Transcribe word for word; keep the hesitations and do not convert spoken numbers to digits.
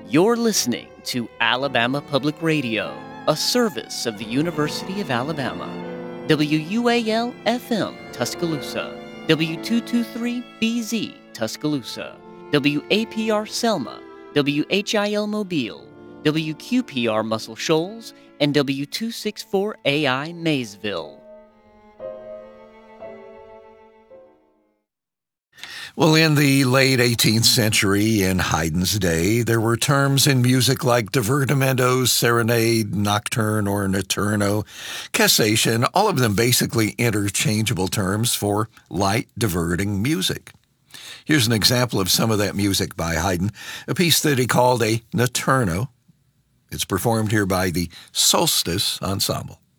You're listening to Alabama Public Radio, a service of the University of Alabama. W U A L F M Tuscaloosa, W two twenty-three B Z Tuscaloosa, W A P R Selma, W H I L Mobile, W Q P R Muscle Shoals, and W two sixty-four A I Maysville. Well, in the late eighteenth century, in Haydn's day, there were terms in music like divertimento, serenade, nocturne, or notturno, cassation, all of them basically interchangeable terms for light, diverting music. Here's an example of some of that music by Haydn, a piece that he called a notturno. It's performed here by the Solstice Ensemble.